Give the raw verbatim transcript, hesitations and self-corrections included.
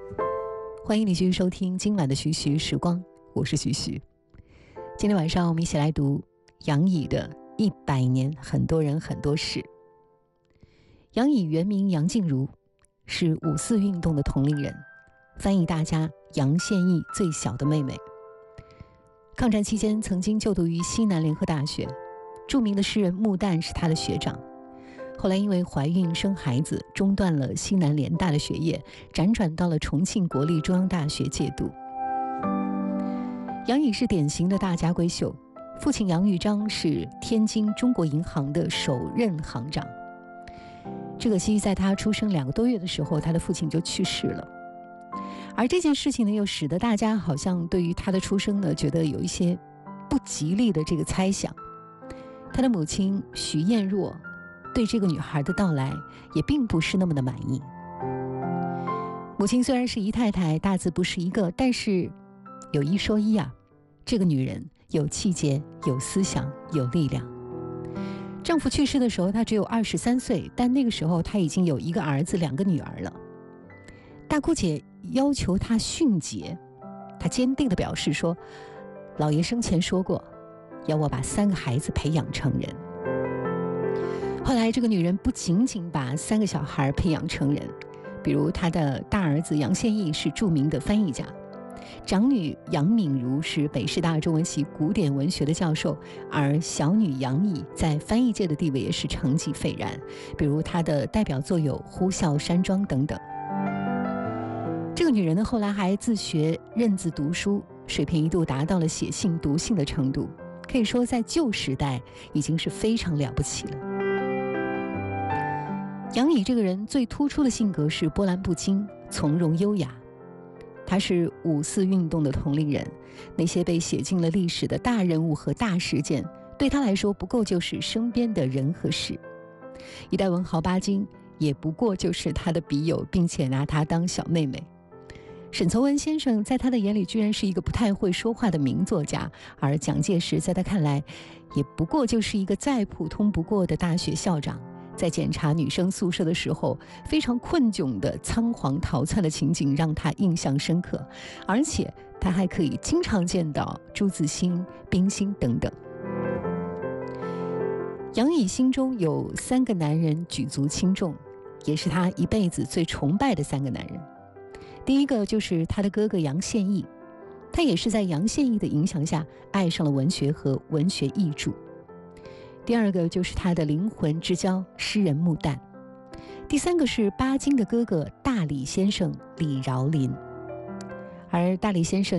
欢迎你继续收听今晚的徐徐时光，我是徐徐。今天晚上我们一起来读杨乙的一百年很多人很多事。杨乙原名杨静茹，是五四运动的同龄人，翻译大家杨宪益最小的妹妹。抗战期间曾经就读于西南联合大学，著名的诗人穆旦是她的学长。后来因为怀孕生孩子，中断了西南联大的学业，辗转到了重庆国立中央大学借读。杨乙是典型的大家闺秀，父亲杨玉章是天津中国银行的首任行长。只可惜在他出生两个多月的时候，他的父亲就去世了。而这件事情呢，又使得大家好像对于他的出生呢，觉得有一些不吉利的这个猜想。他的母亲许燕若对这个女孩的到来也并不是那么的满意。母亲虽然是姨太太，大字不是一个，但是有一说一啊，这个女人有气节，有思想，有力量。丈夫去世的时候她只有二十三岁，但那个时候她已经有一个儿子两个女儿了。大姑姐要求她训诫，她坚定地表示说，老爷生前说过要我把三个孩子培养成人。后来这个女人不仅仅把三个小孩培养成人，比如她的大儿子杨宪益是著名的翻译家，长女杨敏如是北师大中文系古典文学的教授，而小女杨乙在翻译界的地位也是成绩斐然，比如她的代表作有《呼啸山庄》等等。这个女人呢，后来还自学认字读书，水平一度达到了写信读信的程度，可以说在旧时代已经是非常了不起了。杨乙这个人最突出的性格是波澜不惊，从容优雅。他是五四运动的同龄人，那些被写进了历史的大人物和大事件，对他来说不过就是身边的人和事。一代文豪巴金也不过就是他的笔友，并且拿他当小妹妹。沈从文先生在他的眼里居然是一个不太会说话的名作家，而蒋介石在他看来也不过就是一个再普通不过的大学校长。在检查女生宿舍的时候，非常困窘的仓皇逃窜的情景让他印象深刻，而且他还可以经常见到朱自清、冰心等等。杨乙心中有三个男人举足轻重，也是他一辈子最崇拜的三个男人。第一个就是他的哥哥杨宪益，他也是在杨宪益的影响下爱上了文学和文学译著。第二个就是他的灵魂之交诗人穆旦。第三个是巴金的哥哥大李先生李饶林。而大李先生